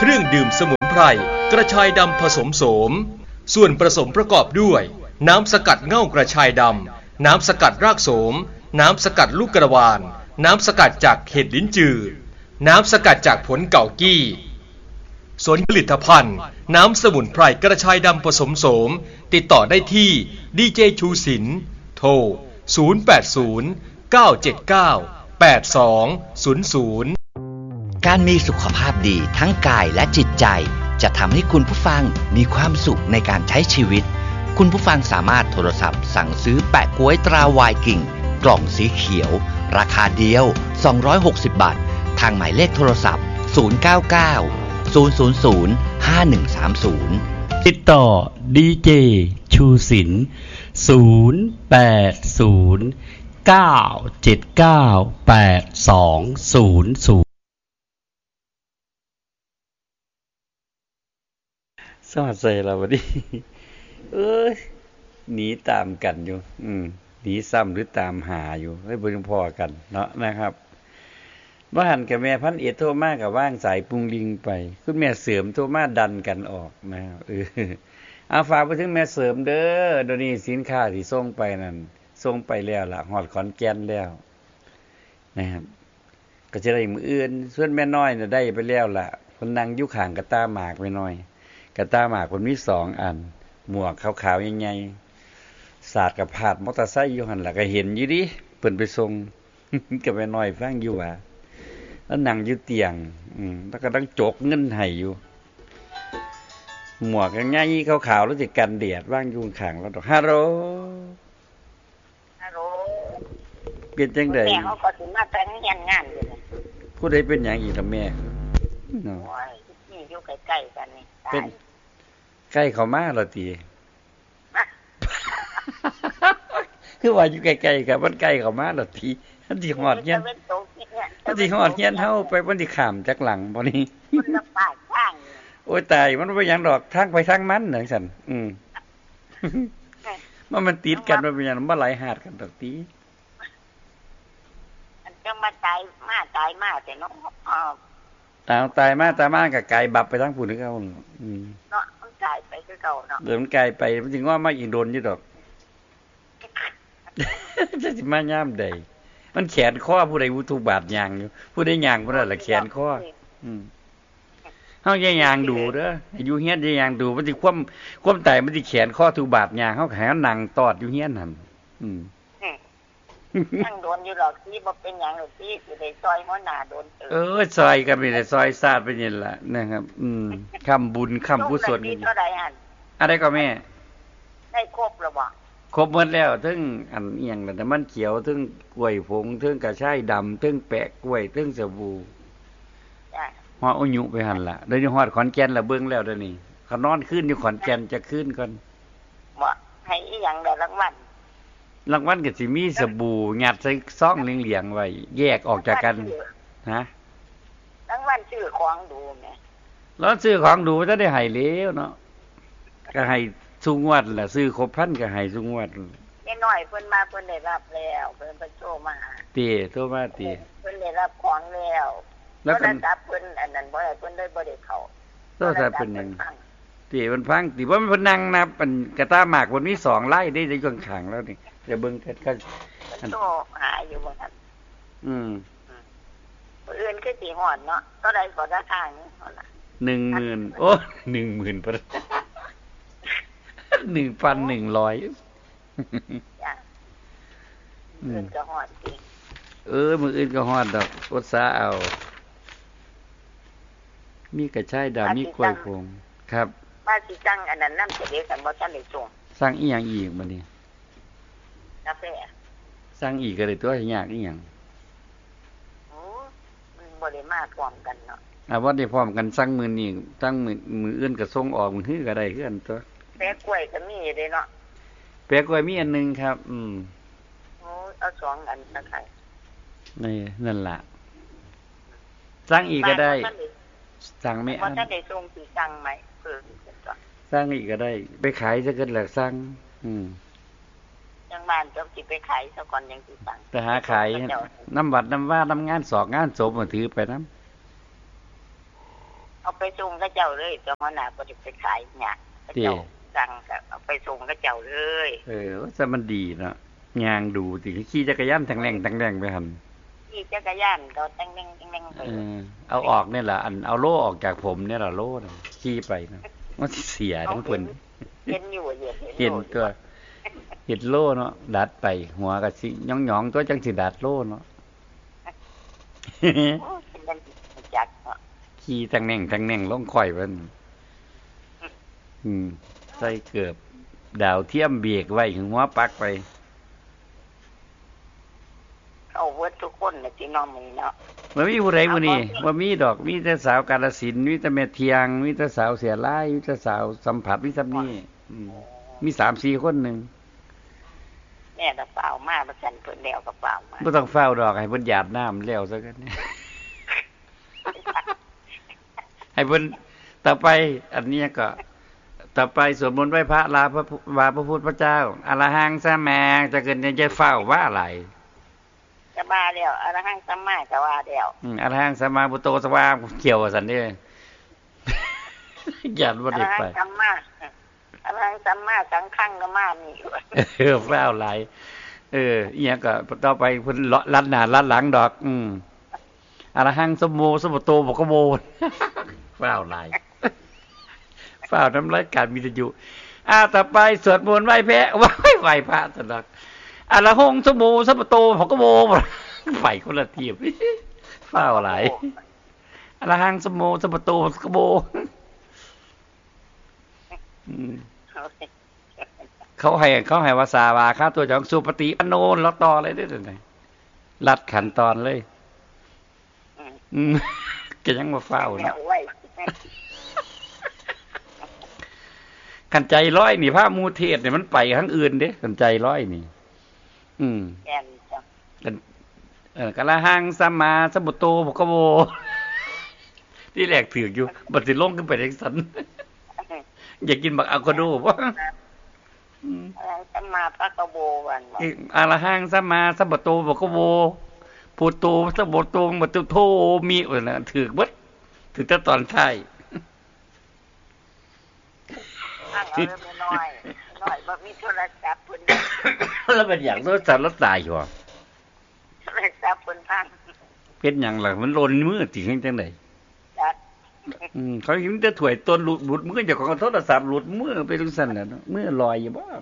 เครื่องดื่มสมุนไพรกระชายดำผสมโสมส่วนผสมประกอบด้วยน้ำสกัดเง่ากระชายดำน้ำสกัดรากโสมน้ำสกัดลูกกระวานน้ำสกัดจากเห็ดลิ้นจือน้ำสกัดจากผลเก่ากี้ส่วนผลิตภัณฑ์น้ำสมุนไพรกระชายดำผสมโสมติดต่อได้ที่ดีเจชูศิลป์โทร0809798200 การมีสุขภาพดีทั้งกายและจิตใจจะทำให้คุณผู้ฟังมีความสุขในการใช้ชีวิตคุณผู้ฟังสามารถโทรศัพท์สั่งซื้อแปะก๊วยตราวายกิ่งกล่องสีเขียวราคาเดียว260 บาททางหมายเลขโทรศัพท์099 000 5130 ติดต่อดีเจชูศิลป์0809798200สวัสดีเราวันนี้หนีตามกันอยู่หนีซ้ำหรือตามหาอยู่ให้เบิ่งพอกันเนาะนะครับว่าหันกับแม่พันเอ็ดโทรมากับว่างสายปุงลิงไปคุณแม่เสริมโทรมาดันกันออกนะครับเอาฝากไปถึงแม่เสริมเด้อเดี๋ยวนี้สินค้าที่ส่งไปนั่นส่งไปแล้วล่ะฮอดขอนแก่นแล้วนะครับก็จะได้มื้ออื่นส่วนแม่น้อยน่ะได้ไปแล้วล่ะเพิ่นนั่งอยู่ข้างกระตาหมากไปหน่อยกระตาหมากเพิ่นมี2อันหมวกขาวๆใหญ่ๆสาดกับพาดมอเตอร์ไซค์อยู่หั่นล่ะก็เห็นอยู่ดิเพิ่นไปส่ง กับแม่น้อยฟังอยู่ว่าแล้วนั่งอยู่เตียงแล้วก็ต้องจกเงินให้อยู่หมวกใหญ่ๆขาวๆแล้วสิกันแดดวางอยู่ข้างแล้วดอกฮัลโหลเป็นจังได๋แม่เขาก็สิมาแต่งเฮียนงานอยู่นี่ผู้ใดเป็นหยังอีกล่ะแม่โอ้ยนี่อยู่ใกล้ๆกันนี่เป็นใกล้เข้ามาแล้วติคือว่าอยู่ใกล้ๆกันมันใกล้เข้ามาแล้วติมันสิฮอดเฮียนมันสิฮอดเฮียนเฮาไปมันสิข้ามจากหลังบ่นี่มันลำบากทางโอ้ยตายมันบ่หยังดอกทางไปทางมันจังซั่นมันติดกันมันเป็นหยังบ่ไหลหาดกันดอกติจะมาตายมาแต่เนาะตายมาก็ไกลบับไปทางผู้นึงเฮาเนาะมันตายไปคือเก่าเนาะมันไกลไปมันสิง้อมาอีกโดนอยู่ดอกจะสิมายามใดมันแขนคอผู้ใดอุทุบาทย่างอยู่ผู้ใดย่างผู้นั้นล่ะแขนคอเฮาอย่าย่างดูเด้ออยู่เฮียนอย่าย่างดูมันสิความตายมันสิแขนคอทุบาทย่างเฮาให้นั่งตอดอยู่เฮียนหั่นนั่งโดนอยู่ดอกที่บ่เป็นหยังหรอกที่สิได้ซอยหัวหน้าโดนซอยกันไปได้ซอยซาดไปนี่ล่ะนะครับคำบุญคำกุศลนี่เท่าใดหั่นอะไรก็แม่ได้ครบแล้วบ่ครบหมดแล้วถึงอันเอียงแล้วแต่มันเขียวถึงกล้วยผงถึงกระชายดำถึงแปะกล้วยถึงสบู่จ้ะฮอดอุยุไปหั่นล่ะเดี๋ยวนี้ฮอดขอนแก่นแล้วเบิ่งแล้วเดี๋ยวนี้เขานอนคืนอยู่ขอนแก่นจะคืนก่อนบ่ให้อีหยังได้รางวัลก็สิมีสบู่ยัดใส่ซองเหลียงๆไว้แยกออกจากกันฮะรางวัลซื้อของดูแม่แล้วซื้อของดูจะได้ให้แล้วเนาะก็ให้ซุงวดล่ะซื้อครบพันก็ให้ซุงวดแม่น้อยเพิ่นมาเพิ่นได้รับแล้วเพิ่นไปโทรมาติโทรมาติเพิ่นได้รับของแล้วแล้วก็รับเพิ่นอันนั้นบ่ได้เพิ่นเลยบ่ได้เข้าโทรศัพท์เป็นหยังติมันพังติว่ามันเพิ่นนั่งนับมันกระตาหมากมันมี2ไร่ได้อยู่ข้างๆแล้วนี่จะเบิ่งก็โทรหาอยู่บ่ครับอื่นคือสิฮอดเนาะเท่าใดก็ราคานี้เท่าล่ะ 10,000โอ้ 10,000 1,100 จ้ะอื่นก็ฮอดจริงมื้ออื่นก็ฮอดดอกอดซาเอามีกระชายดำมีกล้วยผงครับว่าสิสั่งอันนั้นนำเสด็จกันบ่ทันได้ส่งสั่งอีหยังอีกบัดนี้กาแฟสั่งอีกก็ได้ตัวยากอีหยังมันบ่ได้มาพร้อมกันเนาะบ่ได้พร้อมกันสั่งมื้อนี้สั่งมื้ออื่นก็ส่งออกมื้อก็ได้คือกันตัวแปะกล้วยก็มีเด้เนาะแปะกล้วยมีอันนึงครับเอา2อันนะคะนี่นั่นล่ะสั่งอีกก็ได้สั่งไม่อันบ่ทันได้ส่งสิสั่งไหมสั่งอีกก็ได้ไปขายซะเกิดแล้วสั่งจังบ้านจะสิไปขายซะก่อนยังสิสั่งแต่หาขายน้ำวัดน้ำว่าน้ำงานสอกงานศพมาถือไปนำเอาไปส่งกับเจ้าเลยเจ้าหัวหน้าบ่ได้ไปขายหยังเจ้าสั่งก็เอาไปส่งกับเจ้าเลยว่ามันดีเนาะย่างดูสิขี่จักรยานทั้งแรงไปหั่นขี่จักรยานก็ตั้งๆๆไปเอาออกนี่ล่ะอันเอาโล่ออกจากผมนี่ล่ะโล่น่ะขี่ไปนะมันสิเสียทั้งเพิ่นเห็นอยู่เห็นตัวเห็นโล่เนาะดัดไปหัวก็สิหยองๆตัวจังสิดัดโล่เนาะจักเนาะขี่ทั้งแน่งลงค่อยเพิ่นใส่เกือบดาวเทียมเบรกไว้หัวปักไปเอาเวิร์ดทุกคนน่ะสิน้องมื้อเนาะบ่มีผู้ใดมื้อนี้บ่มีดอกมีแต่สาวกาฬสินธุ์มีแต่แม่เทียงมีแต่สาวเสียลายมีแต่สาวสัมผัสมีซ้ำนี้มี 3-4 คนนึงแม่ก็เฝ้ามาบ่ซั่นเพิ่นแล้วก็เฝ้ามาบ่ต้องเฝ้าดอกให้เพิ่นหยาดน้ำแล้วซะกันให้เพิ่นต่อไปอันนี้ก็ต่อไปสวดมนต์ไหว้พระลาพระพุทธเจ้าอรหังสัมมาจะเกิดจะเฝ้าว่าอะไรจะมาแล้วอรหังสัมมาก็ว่าแล้วอรหังสัมมาพุทโธสวาเกี่ยวซั่นนี่หยาดบ่ได้ไปอรหังสัมมาสังฆังก็มามีเฝ้าหลายอีหยังก็ต่อไปเพิ่นลัดหน้าลัดหลังดอกอรหังสัมโมสัมพุทโธบ่ก็โมเฝ้าหลายเฝ้าน้ำลายการมีแต่อยู่ต่อไปสวดมนต์ไหว้พระไหว้พระตลอดอรหังสัมโมสัมพุทโธบ่ก็โมไปคนละทีเฝ้าหลายอรหังสัมโมสัมพุทโธบ่ก็โมเขาให้ว่าสาวาค่าตัวจองสุปฏิปันโนแล้วต่อเลยได้ซั่นลัดขั้นตอนเลยก็ยังมาเฝ้านะขันใจร้อยนี่พระมูเทศเนี่ยมันไปทั้งอื่นเด้ขันใจร้อยนี่แม่นจ้ะกะละหังสัมมาสัมพุทโธบ่ก็โมที่แรกถืออยู่บัดสิลงขึ้นไปจังซั่นอยากกินบักอะโวคาโดบ่สัมมาพระกโววันอรหังสัมมาสัมพุทโธบ่ก็โมพุทโธสัมพุทโธบ่โธมีน่ะถือเบิดถือแต่ตอนท้ายน้อยบ่มีโทรศัพท์เพิ่นแล้วเป็นหยังโทรศัพท์แล้วตายอยู่โทรศัพท์เพิ่นพังเป็นหยังล่ะมันหล่นมือสิจังได๋เขาเห็นแต่ถ้วยต้นหลุดมือเจ้าของโทรศัพท์หลุดมือไปจังซั่นน่ะมือลอยอยู่บ่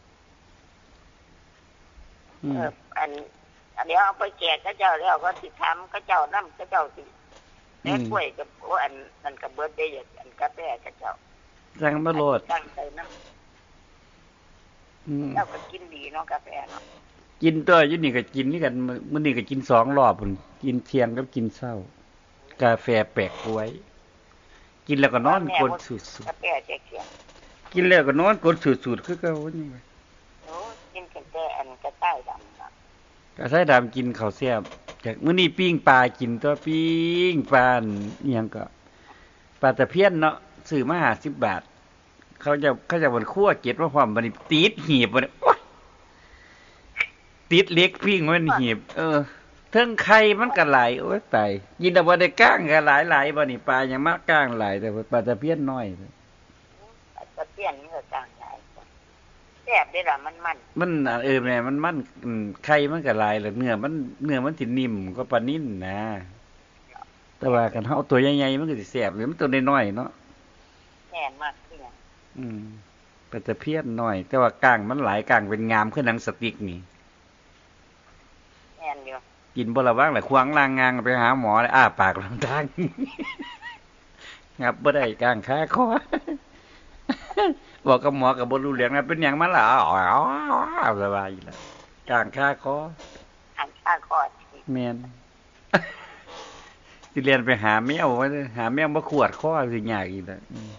อันเดี๋ยวเอาไปแจกเขาเจ้าแล้วก็สิทำเขาเจ้านำเขาเจ้าสิแม่กล้วยกับอันนั้นก็เบิดได้อันกาแฟเขาเจ้าสั่งมาโลดตั้งใจนำแล้วก็กินดีเนาะกาแฟเนาะกินตัวอยู่นี่ก็กินนี่กันมื้อนี้ก็กิน2รอบพุ่นกินเที่ยงกับกินเช้ากาแฟแปลกกล้วยกินแล้วก็นอนกดสุดๆกาแฟแจกกินแล้วก็นอนกดสุดๆคือเก่านี่กินแต่อันกระต่ายดำน่ะกระต่ายดำกินข้าวแซ่บจากมื้อนี้ปิ้งปลากินตัวปิ้งปลาอีหยังก็ปลาตะเพียนเนาะซื้อมา50 บาทเขาจะบนคั่วเก็ดมาพร้อมบัดนี้ติดหีบบัดนี้ติดเล็กปิ้งมันหีบเทิงไข่มันก็หลายโอ๊ยตายกินแต่บ่ได้ก้างก็หลายๆบัดนี้ปลายังมาก้างหลายแต่ปลาตะเพียนน้อยตะเพียนมันก็ก้างหลายแซ่บเด้ล่ะมันแม่มันไข่มันก็หลายแล้วเนื้อมันสินิ่มกว่าปลานิ่นนะแต่ว่าคันเฮาตัวใหญ่ๆมันก็สิแซ่บเลยมันตัวน้อยๆเนาะแน่มากคือหยังปลาตะเพียนน้อยแต่ว่าก้างมันหลายก้างเป็นงามคือหนังสติ๊กนี่แม่นอยู่กินบ่ระวังแหละควางลางงางไปหาหมอเลยปากลำทางงับบ่ได้ก้างขาคอบอกกับหมอก็บ่รู้เรื่องนะเป็นหยังมาล่ะสบายอยู่แล้วก้างขาคอแม่นสิเรียนไปหาแมวมาขวดคอสิยากอีกแล้ว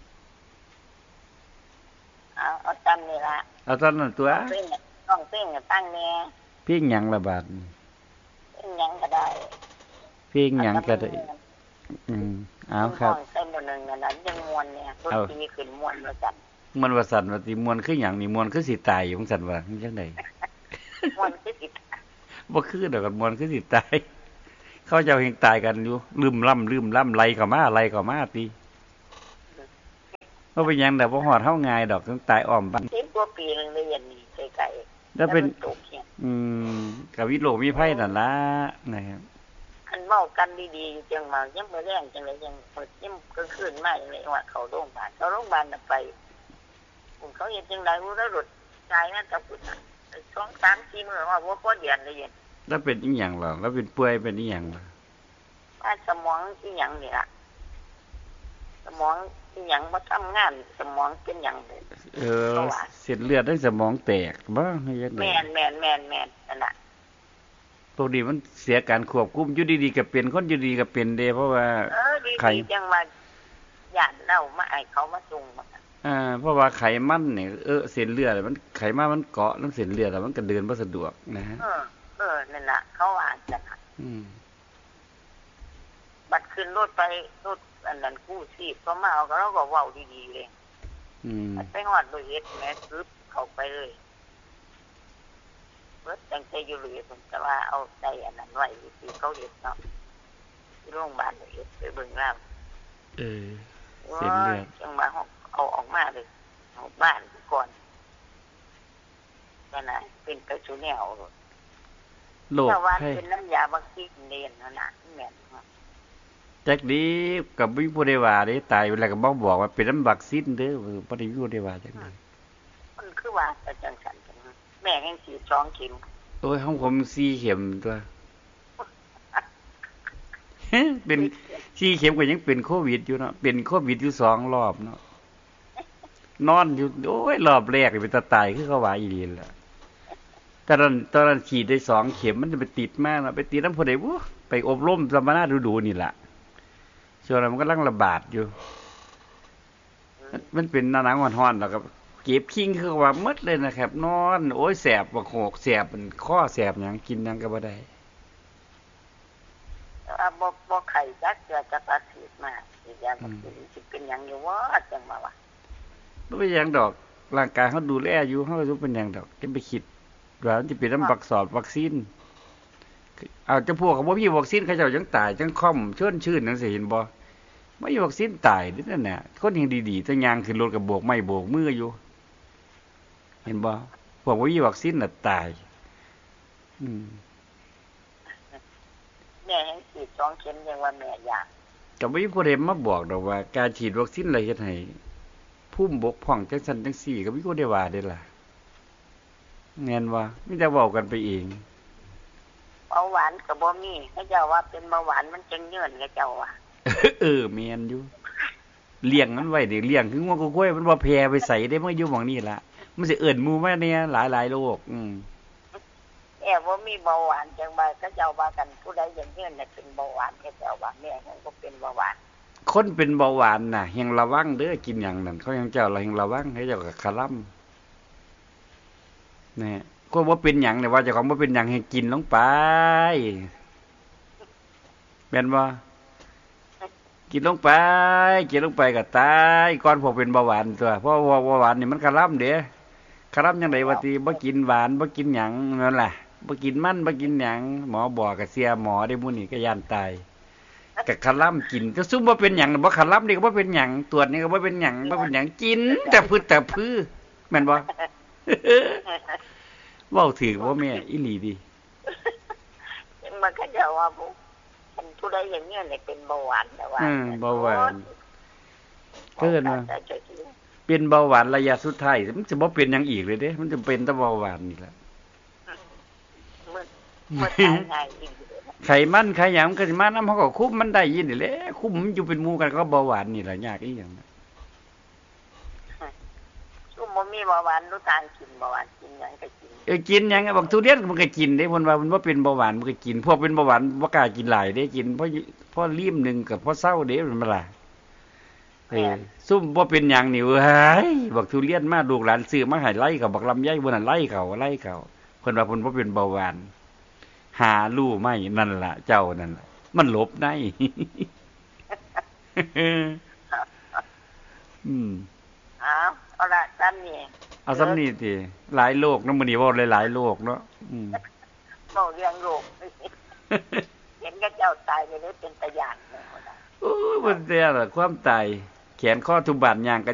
เอาตำนี่ล่ะเอาตอนนั้นตัวต้องเพ่งตั้งแน่เพ่งหยังละบาดเพ่งหยังก็ได้เพ่งหยังก็ได้เอาครับเต้นบ่นึงนั้นยังม่วนเนี่ยดนตรีขึ้นม่วนว่าซั่นมันว่าซั่นว่าสิม่วนคือหยังนี่ม่วนคือสิตายอยู่จังซั่นว่าจังได๋ม่วนคือสิบ่คือดอกม่วนคือสิตายเขาเจ้าเฮงตายกันอยู่ลืมล่ำไล่เข้ามาติบ่เป็นหยังดอกบ่ฮอดเฮาง่ายดอกต้องตายอ้อมบ้าน 10 กว่าปีนึงได้ยันนี่ไกลๆแล้วเป็นก็วิโรจน์วิภัยนั่นล่ะนะครับอันเมากันดีๆอยู่จังมายังมื้อแรงจังได๋ยังยังกลางคืนมาจังได๋ว่าเข้าโรงพยาบาลน่ะไปเขาเฮ็ดจังได๋บ่ได้รถจ่ายนั่นกับพุ่น2 3 4มื้อว่าบ่พอเดือนได้ยันแล้วเป็นอีหยังล่ะแล้วเป็นป่วยเป็นอีหยังล่ะว่าสมองอีหยังนี่ล่ะสมองอีหยังบ่ทำงานสมองเป็นหยังเส้นเลือดในสมองแตกบ่คือจังได๋แม่นนั่นน่ะพวกนี้มันเสียการควบคุมอยู่ดีๆก็เป็นคนอยู่ดีก็เป็นเด้เพราะว่าไข้จังว่าญาติเล่ามาให้เขามาส่งมาเพราะว่าไขมันนี่เส้นเลือดมันไขมันมันเกาะนำเส้นเลือดแล้วมันก็เดินบ่สะดวกนะฮะนั่นน่ะเขาว่าจังบัดขึ้นรถไปรถอันนั้นกู้ชีพเขามาเอาก็เราก็เว้าดีๆเลยไปฮอดเลยเฮ็ดแม่ปึ๊บเข้าไปเลยเบิดจังใจอยู่เลยผมจะว่าเอาใจอันนั้นไว้ที่เขาเฮ็ดเนาะที่โรงพยาบาลเฮ็ดไปเบิ่งแล้วเส้นเลือดจังมาเอาออกมาเลยเอาบ้านก่อนนั่นน่ะเป็นกระสุนแนวโรคไข้เป็นน้ำยาวัคซีนเรียนนั่นน่ะแม่นจักดีกับวิผู้ใดว่าได้ตายเวลาก็บอกว่าเป็นน้ำวัคซีนเด้อบ่ได้อยู่ได้ว่าจังได๋มันคือว่าจังซั่นแม่แห่งฉีด2 เข็มโอ้ยของผม4 เข็มตัวเป็น4 เข็มก็ยังเป็นโควิดอยู่เนาะเป็นโควิดอยู่2 รอบเนาะนอนอยู่โอ้ยรอบแรกนี่เป็นตายคือเขาว่าอีหลีล่ะตอนนั้นฉีดได้2 เข็มมันจะไปติดมากเนาะไปติดนำผู้ใดบ่ไปอบรมสัมมนาดูๆนี่ล่ะช่วงนั้นมันกำลังระบาดอยู่มันเป็นหน้าหนาวร้อนๆแล้วก็เก็บคิงคือว่าหมดเลยนะครับนอนโอ้ยแสบบักโหกแสบมันข้อแสบหยังกินหยังก็บ่ได้บ่ไข้จักจะตัดฉีดมาสิยามันสิเป็นหยังอยู่ว่าจังมาว่าบ่เป็นหยังดอกร่างกายเฮาดูแลอยู่เฮาสิเป็นหยังดอกจะไปคิดว่ามันสิเป็นน้ำวัคซีนเอาจะพวกก็บ่มีวัคซีนเขาเจ้ายังตายจังค่อมชื่นจังซี่เห็นบ่ไม่มีวัคซีนตายนี่นั่นน่ะคนยังดีๆแต่ย่างขึ้นรถก็โบกไม้โบกมืออยู่เห็นบ่พวกบ่มีวัคซีนน่ะตายแม่ให้ฉีด2 เข็มยังว่าแม่อยากก็บ่มีผู้ใดมาบอกดอกว่าการฉีดวัคซีนอะไรเฮ็ดให้ภูมิบกพร่องจังซั่นจังซี่ก็มีผู้ใดว่าได้ล่ะแม่นบ่มีแต่เว้ากันไปเองเบาหวานก็บ่มีเขาเจ้าว่าเป็นเบาหวานมันจังเยินเขาเจ้าว่าแม่นอยู่เลี้ยงมันไว้ดิเลี้ยงคืองัวกล้วยมันบ่แพร่ไปใส่ได้มันอยู่หม้องนี้ล่ะมันสิเอิ้นหมู่มาเนี่ยหลายๆโรคบ่มีเบาหวานจังว่าเขาเจ้าว่ากันผู้ใดอย่างเยินน่ะเป็นเบาหวานเขาเจ้าว่าแม่ยังบ่เป็นเบาหวานคนเป็นเบาหวานน่ะแฮงระวังเด้อกินหยังนั่นเขายังเจ้าแฮงระวังให้เจ้าก็คลำนี่ก็บ่เป็นหยังเนี่ยว่าเจ้าของบ่เป็นหยังให้กินลงไปแม่นบ่กินลงไปก็ตายก่อนพวกเป็นเบาหวานตัวเพราะว่าเบาหวานนี่มันคลำเด้คลำจังได๋ว่าติบ่กินหวานบ่กินหยังนั่นล่ะบ่กินมันบ่กินหยังหมอบอกก็เสียหมอได้มื้อนี้ก็ย่านตายก็คลำกินก็ซุมบ่เป็นหยังบ่คลำนี่ก็บ่เป็นหยังตรวจนี่ก็บ่เป็นหยังกินแต่พืชแม่นบ่เว้าถูกบ่แม่อีหลีดิมันก็จะว่าผู้ใดอย่างเงี้ยเนี่ยเป็นเบาหวานแต่ว่าเบาหวานเกินว่าเป็นเบาหวานระยะสุดท้ายมันจะบ่เป็นหยังอีกเลยเด้มันจะเป็นแต่เบาหวานนี่แหละไขมันไขหยังก็สิมานำเฮาก็คุมมันได้ยินนี่แหละคุมมันอยู่เป็นหมู่กันก็เบาหวานนี่ล่ะยากอีหยังซุ่มบ่มีเบาหวานรู้ทางกินเบาหวานกินหยังก็กินกินหยังบักทุเรียนมันก็กินเด้เพิ่นว่ามันบ่เป็นเบาหวานมันก็กินพวกเป็นเบาหวานบ่กล้ากินหลายเด้กินเพราะลิ่มนึงกับเพราะเศร้าเด้มันบ่ล่ะซุ่มบ่เป็นหยังนี่เว้ยบักทุเรียนมาลูกหลานซื้อมาให้ไล่กับบักลำไยบ่นั่นไล่เขาเพิ่นว่าเพิ่นบ่เป็นเบาหวานหารู้ไหมนั่นล่ะเจ้านั่นมันหลบได้เอาล่ะซ้ำนี่เอาซ้ำนี่ติหลายโลกนำมื้อนี้เว้าหลายๆโลกเนาะเว้าเรื่องโลกเห็นกับเจ้าตายไปเลยเป็นตาย่านโอ้ยบ่แต่ละความตายแขนคอทุบาดย่าง